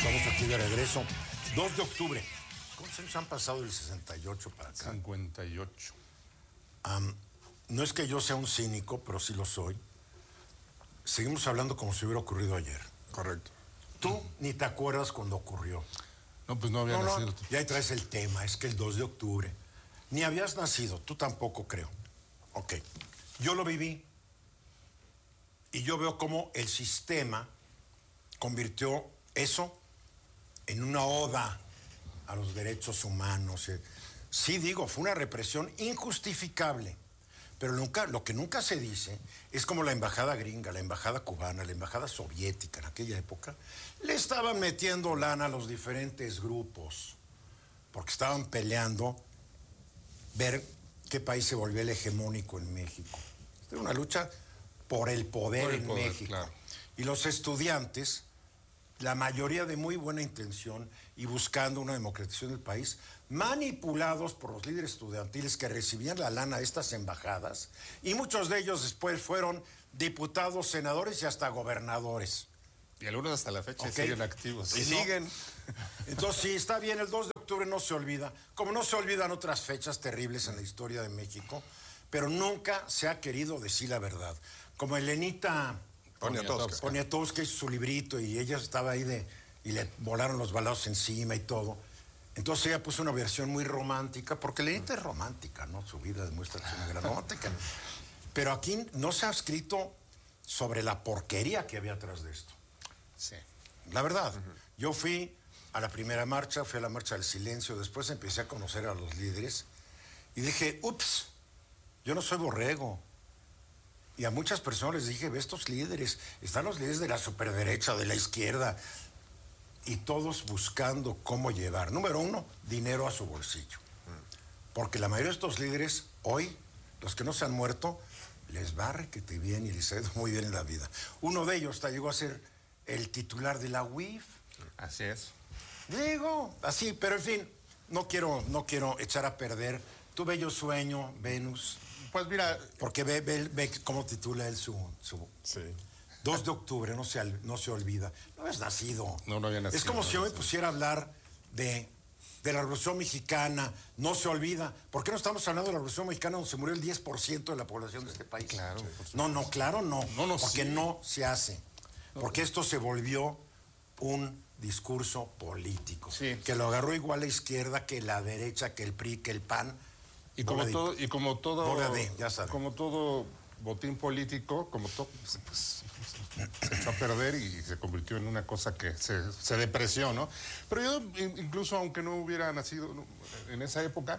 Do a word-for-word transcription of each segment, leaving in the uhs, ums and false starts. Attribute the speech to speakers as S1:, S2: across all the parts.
S1: Estamos aquí de regreso. dos de octubre. ¿Cuántos años han pasado del sesenta y ocho para acá?
S2: cincuenta y ocho.
S1: Um, no es que yo sea un cínico, pero sí lo soy. Seguimos hablando como si hubiera ocurrido ayer.
S2: Correcto.
S1: Tú ni te acuerdas cuando ocurrió.
S2: No, pues no había
S1: No,
S2: nacido.
S1: no, y ahí traes el tema, es que el dos de octubre. Ni habías nacido, tú tampoco creo. Ok, yo lo viví. Y yo veo cómo el sistema convirtió eso en una oda a los derechos humanos. Sí, digo, fue una represión injustificable, pero nunca, lo que nunca se dice es como la embajada gringa, la embajada cubana, la embajada soviética en aquella época, le estaban metiendo lana a los diferentes grupos, porque estaban peleando ver qué país se volvía el hegemónico en México. Esta era una lucha por el poder
S2: Por el
S1: en
S2: poder,
S1: México.
S2: claro.
S1: Y los estudiantes, la mayoría de muy buena intención y buscando una democratización del país, manipulados por los líderes estudiantiles que recibían la lana de estas embajadas, y muchos de ellos después fueron diputados, senadores y hasta gobernadores.
S2: Y algunos hasta la fecha
S1: Okay.
S2: siguen activos.
S1: Y
S2: Y
S1: no.
S2: siguen.
S1: Entonces, sí, está bien, el dos de octubre no se olvida, como no se olvidan otras fechas terribles en la historia de México, pero nunca se ha querido decir la verdad. Como Elenita
S2: Poniatowska.
S1: Poniatowska hizo su librito y ella estaba ahí de, y le volaron los balazos encima y todo. Entonces ella puso una versión muy romántica, porque Elenita es romántica, ¿no? Su vida demuestra que es una gran romántica. Pero aquí no se ha escrito sobre la porquería que había atrás de esto.
S2: Sí.
S1: La verdad, uh-huh. Yo fui a la primera marcha, fui a la marcha del silencio, después empecé a conocer a los líderes y dije, ups, yo no soy borrego. Y a muchas personas les dije, ve estos líderes, están los líderes de la superderecha, de la izquierda, y todos buscando cómo llevar, número uno, dinero a su bolsillo. Porque la mayoría de estos líderes, hoy, los que no se han muerto, les va requete bien y les ha ido muy bien en la vida. Uno de ellos hasta llegó a ser el titular de la U I F.
S2: Así es.
S1: Digo, así, pero en fin, no quiero, no quiero echar a perder tu bello sueño, Venus.
S2: Pues mira,
S1: porque ve, ve, ve cómo titula él su, su
S2: sí.
S1: dos de octubre, no se, no se olvida. No has nacido.
S2: No, no había nacido.
S1: Es como
S2: no
S1: si yo me pusiera a hablar de, de la Revolución Mexicana, no se olvida. ¿Por qué no estamos hablando de la Revolución Mexicana donde se murió el diez por ciento de la población de este país?
S2: Claro.
S1: No, no, claro, no.
S2: No, no,
S1: porque
S2: sí.
S1: no se hace. Porque esto se volvió un discurso político.
S2: Sí.
S1: Que lo agarró igual la izquierda que la derecha, que el P R I, que el P A N.
S2: Y como todo, y como todo,
S1: de, ya sabe.
S2: como todo botín político, como todo, pues, pues, se echó a perder y se convirtió en una cosa que se, se depreció, ¿no? Pero yo, incluso aunque no hubiera nacido en esa época,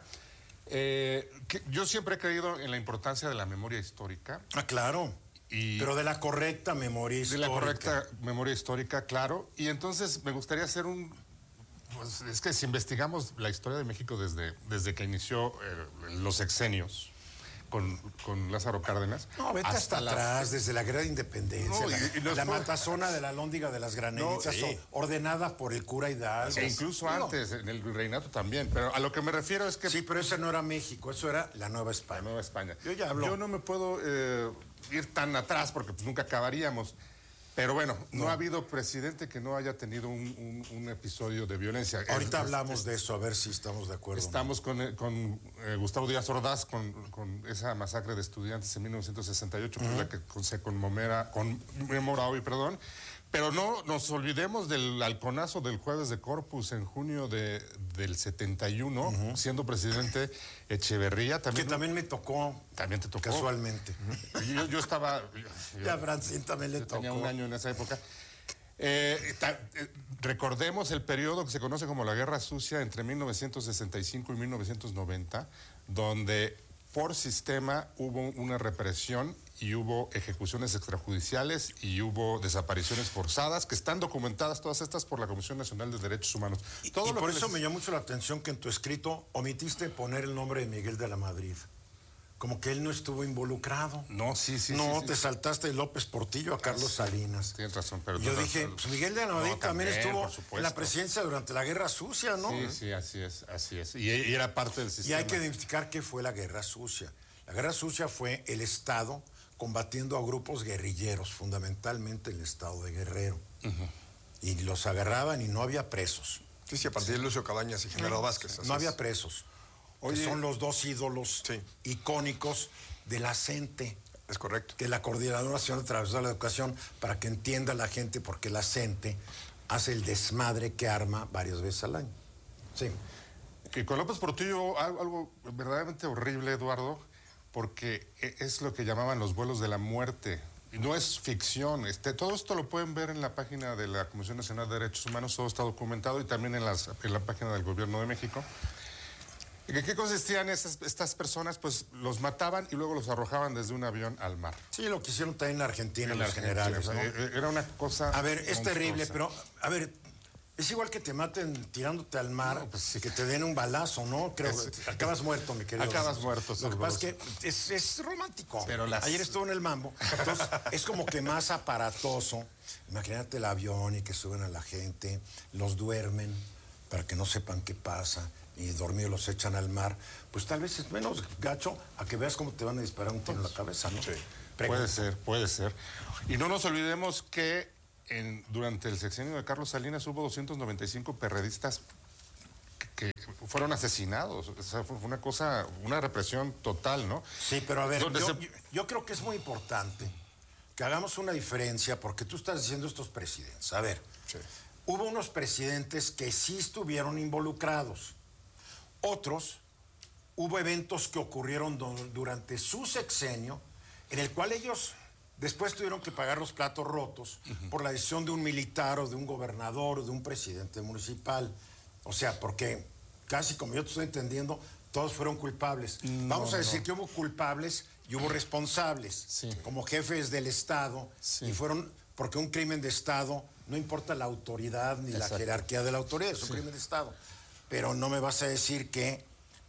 S2: eh, que yo siempre he creído en la importancia de la memoria histórica.
S1: Ah, claro. Y pero de la correcta memoria histórica.
S2: De la correcta memoria histórica, claro. Y entonces me gustaría hacer un... Pues es que si investigamos la historia de México desde, desde que inició eh, los sexenios con, con Lázaro Cárdenas.
S1: No, vete hasta, hasta atrás, la... desde la Guerra de Independencia, no, la, y, y la fue... matazona de la Lóndiga de las Granaditas, no, sí. ordenada por el cura Hidalgo.
S2: E incluso Digo, antes, en el virreinato también. Pero a lo que me refiero es que...
S1: Sí, pero eso no era México, eso era la Nueva España.
S2: La Nueva España.
S1: Yo ya hablo.
S2: Yo no me puedo eh, ir tan atrás porque pues nunca acabaríamos. Pero bueno, no, no ha habido presidente que no haya tenido un, un, un episodio de violencia.
S1: Ahorita es, hablamos es, de eso, a ver si estamos de acuerdo.
S2: Estamos ¿no? con, con eh, Gustavo Díaz Ordaz, con, con esa masacre de estudiantes en mil novecientos sesenta y ocho, uh-huh. que es la que se conmemora, conmemora hoy, perdón. Pero no nos olvidemos del halconazo del jueves de Corpus en junio de, del setenta y uno, uh-huh. siendo presidente Echeverría. También,
S1: que también me tocó.
S2: También te tocó.
S1: Casualmente.
S2: Uh-huh. yo, yo estaba... Yo,
S1: ya, Francín también le tocó.
S2: Tenía un año en esa época. Eh, ta, eh, recordemos el periodo que se conoce como la Guerra Sucia entre mil novecientos sesenta y cinco y mil novecientos noventa, donde por sistema hubo una represión y hubo ejecuciones extrajudiciales y hubo desapariciones forzadas que están documentadas todas estas por la Comisión Nacional de Derechos Humanos.
S1: Todo y lo por eso les... me llamó mucho la atención que en tu escrito omitiste poner el nombre de Miguel de la Madrid. Como que él no estuvo involucrado.
S2: No, sí, sí.
S1: No,
S2: sí,
S1: te
S2: sí.
S1: saltaste de López Portillo a Carlos
S2: sí,
S1: Salinas.
S2: Tienes razón, pero...
S1: Yo dije, pues Miguel de la Madrid no, también, también estuvo en la presidencia durante la Guerra Sucia, ¿no?
S2: Sí, sí, así es, así es. Y, y era parte del sistema.
S1: Y hay que identificar qué fue la Guerra Sucia. La Guerra Sucia fue el Estado combatiendo a grupos guerrilleros, fundamentalmente el Estado de Guerrero. Uh-huh. y los agarraban y no había presos.
S3: Sí, sí, a partir de Lucio Cabañas y General Vázquez.
S1: No había presos. Oye, que son los dos ídolos sí. icónicos de la CENTE.
S3: Es correcto.
S1: Que la Coordinadora Nacional Transversal de la Educación, para que entienda la gente, porque la CENTE hace el desmadre que arma varias veces al año. Sí.
S2: Y con López Portillo algo, algo verdaderamente horrible, Eduardo, porque es lo que llamaban los vuelos de la muerte. Y no es ficción. Este, todo esto lo pueden ver en la página de la Comisión Nacional de Derechos Humanos, todo está documentado, y también en, las, en la página del Gobierno de México. ¿En qué consistían esas, estas personas? Pues los mataban y luego los arrojaban desde un avión al mar.
S1: Sí, lo que hicieron también en Argentina, en
S2: los
S1: Argentina, generales,
S2: o sea, ¿no? Era una cosa...
S1: A ver, es terrible, pero, a ver, es igual que te maten tirándote al mar, no, pues sí. que te den un balazo, ¿no? Creo que es, acabas muerto, mi querido.
S2: Acabas muerto.
S1: Lo que pasa es que es, es romántico.
S2: Pero las...
S1: Ayer estuve en el Mambo, entonces es como que más aparatoso. Imagínate el avión y que suben a la gente, los duermen para que no sepan qué pasa, y dormidos los echan al mar, pues tal vez es menos gacho a que veas cómo te van a disparar un tiro en la cabeza, ¿no?
S2: Sí. Puede ser, puede ser. Y no nos olvidemos que en, durante el sexenio de Carlos Salinas hubo doscientos noventa y cinco perredistas que, que fueron asesinados. O sea, fue una cosa, una represión total, ¿no?
S1: Sí, pero a ver, yo,
S2: se...
S1: yo, yo creo que es muy importante que hagamos una diferencia, porque tú estás diciendo estos presidentes. A ver, sí. Hubo unos presidentes que sí estuvieron involucrados. Otros, hubo eventos que ocurrieron do, durante su sexenio, en el cual ellos después tuvieron que pagar los platos rotos uh-huh. por la decisión de un militar o de un gobernador o de un presidente municipal. O sea, porque casi como yo te estoy entendiendo, todos fueron culpables. No, Vamos a decir no. que hubo culpables y hubo responsables, sí. como jefes del Estado, sí. y fueron, porque un crimen de Estado, no importa la autoridad ni Exacto. la jerarquía de la autoridad, es un sí. crimen de Estado. Pero no me vas a decir que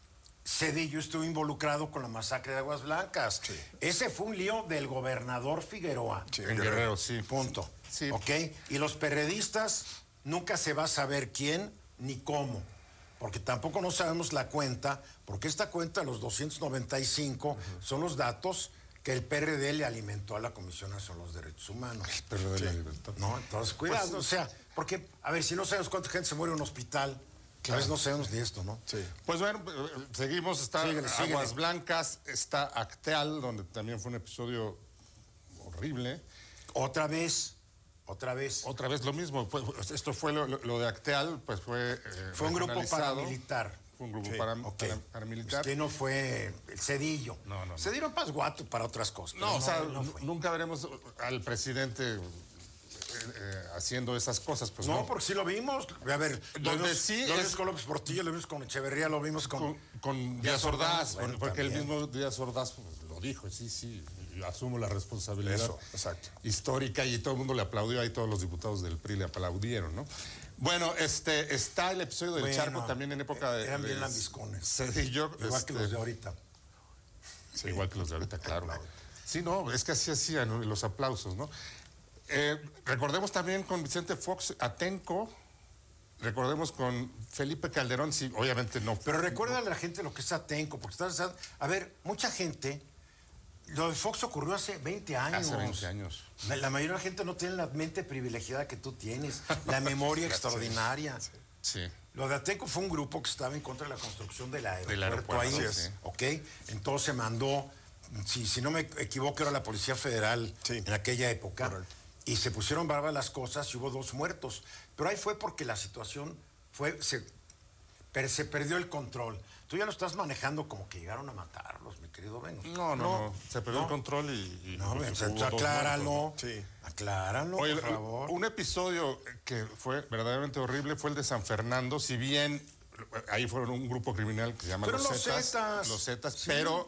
S1: Zedillo estuvo involucrado con la masacre de Aguas Blancas. Sí. Ese fue un lío del gobernador Figueroa.
S2: Sí, en Guerrero, sí.
S1: Punto.
S2: Sí.
S1: ¿Ok? Y los perredistas, nunca se va a saber quién ni cómo. Porque tampoco no sabemos la cuenta, porque esta cuenta, los doscientos noventa y cinco, uh-huh. son los datos que el P R D le alimentó a la Comisión Nacional de los Derechos Humanos.
S2: El P R D sí. le alimentó.
S1: No, entonces cuidado. Pues, o sea, porque, a ver, si no sabemos cuánta gente se muere en un hospital... Claro. A veces no sabemos ni esto, ¿no?
S2: Sí. Pues bueno, seguimos, está síguele, síguele. Aguas Blancas, está Acteal, donde también fue un episodio horrible.
S1: Otra vez, otra vez.
S2: Otra vez lo mismo, fue, esto fue lo, lo de Acteal, pues fue... Eh,
S1: fue un grupo paramilitar.
S2: Fue un grupo sí. para,
S1: okay.
S2: para, paramilitar.
S1: Usted no fue el Cedillo.
S2: No, no, no.
S1: Cedillo Pasguato para otras cosas.
S2: No, o sea, no nunca veremos al presidente... Eh, haciendo esas cosas, pues
S1: no.
S2: No,
S1: porque sí lo vimos. A ver,
S2: donde
S1: vimos,
S2: sí
S1: lo
S2: es...
S1: vimos con López Portillo, lo vimos con Echeverría, lo vimos con...
S2: Con, con Díaz Ordaz,
S1: bueno,
S2: porque
S1: también.
S2: el mismo Díaz Ordaz pues, lo dijo, sí, sí, yo asumo la responsabilidad
S1: Eso, exacto.
S2: histórica, y todo el mundo le aplaudió, ahí todos los diputados del P R I le aplaudieron, ¿no? Bueno, este, está el episodio del bueno, Charco también en época de...
S1: Eran
S2: de,
S1: bien lambiscones.
S2: Cedillo,
S1: igual
S2: este,
S1: que los de ahorita.
S2: Sí, igual que los de ahorita, claro. Sí, no, es que así hacían los aplausos, ¿no? Eh, recordemos también con Vicente Fox Atenco, recordemos con Felipe Calderón, sí, obviamente no.
S1: Pero recuerda a la gente lo que es Atenco, porque estás, a ver, mucha gente, lo de Fox ocurrió hace veinte años.
S2: Hace veinte años.
S1: La, la mayoría de la gente no tiene la mente privilegiada que tú tienes, la memoria extraordinaria.
S2: Sí. sí.
S1: Lo de Atenco fue un grupo que estaba en contra de la construcción del aeropuerto,
S2: del aeropuerto
S1: ahí,
S2: sí.
S1: ¿ok? Entonces se mandó, si, si no me equivoco, era la Policía Federal sí. en aquella época. Correcto. Y se pusieron bravas las cosas y hubo dos muertos. Pero ahí fue porque la situación fue, se, per, se perdió el control. Tú ya lo estás manejando como que llegaron a matarlos, mi querido Venus.
S2: No, no, no, no. Se perdió no. el control y... y
S1: no, pues, entonces, acláralo. Sí. Acláralo,
S2: Oye,
S1: por favor.
S2: Un episodio que fue verdaderamente horrible fue el de San Fernando. Si bien ahí fueron un grupo criminal que se llama
S1: pero
S2: Los
S1: Zetas. Los Zetas.
S2: Los Zetas,
S1: sí.
S2: pero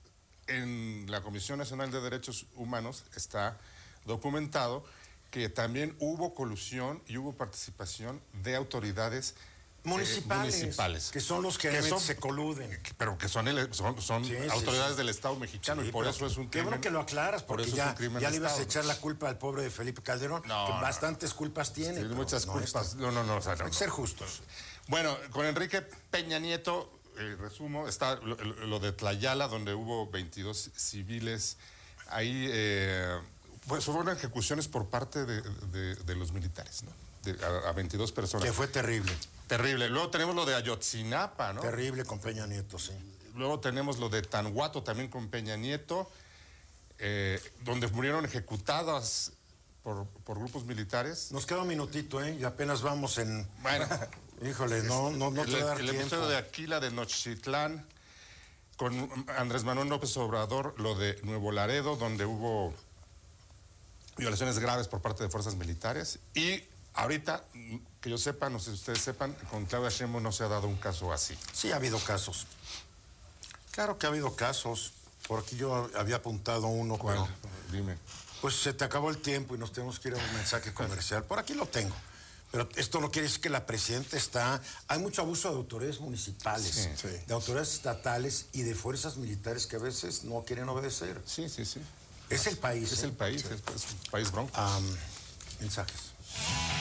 S2: en la Comisión Nacional de Derechos Humanos está... documentado que también hubo colusión y hubo participación de autoridades
S1: municipales,
S2: eh, municipales
S1: que son los que, que son, se coluden.
S2: Que, pero que son, el, son, son sí, autoridades sí, sí. del Estado mexicano sí, y por eso es un crimen.
S1: Qué bueno que lo aclaras, porque
S2: por
S1: ya, ya le ibas
S2: Estado,
S1: a echar la culpa al pobre de Felipe Calderón, no, que no, bastantes culpas tiene.
S2: Sí, muchas no culpas. Está, no, no, no. O sea, no
S1: hay que ser justos.
S2: Bueno, con Enrique Peña Nieto, eh, resumo, está lo, lo de Tlayala, donde hubo veintidós civiles. Ahí... Eh, Pues fueron ejecuciones por parte de, de, de los militares, ¿no? de, a, a veintidós personas.
S1: Que fue terrible.
S2: Terrible. Luego tenemos lo de Ayotzinapa, ¿no?
S1: Terrible con Peña Nieto, sí.
S2: Luego tenemos lo de Tanhuato también con Peña Nieto, eh, donde murieron ejecutadas por, por grupos militares.
S1: Nos queda un minutito, ¿eh? Y apenas vamos en...
S2: Bueno.
S1: Híjole, no, no, no te
S2: el,
S1: va a dar
S2: el
S1: tiempo.
S2: episodio de Aquila de Nochitlán, con Andrés Manuel López Obrador, lo de Nuevo Laredo, donde hubo violaciones graves por parte de fuerzas militares. Y ahorita, que yo sepa, no sé si ustedes sepan, con Claudia Sheinbaum no se ha dado un caso así.
S1: Sí, ha habido casos. Claro que ha habido casos. Por aquí yo había apuntado uno.
S2: ¿Cuál?
S1: Pero,
S2: Dime.
S1: pues se te acabó el tiempo y nos tenemos que ir a un mensaje comercial. Por aquí lo tengo. Pero esto no quiere decir que la presidenta está... Hay mucho abuso de autoridades municipales,
S2: Sí,
S3: sí.
S1: de autoridades estatales y de fuerzas militares que a veces no quieren obedecer.
S2: Sí, sí, sí.
S1: Es el país.
S2: Es
S1: ¿eh?
S2: el país, es, es un país bronco.
S1: Am, mensajes.